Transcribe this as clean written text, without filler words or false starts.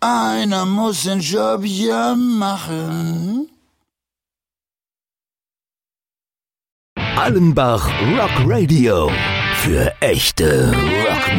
Einer muss den Job ja machen. Allenbach Rock Radio. Für echte Rock.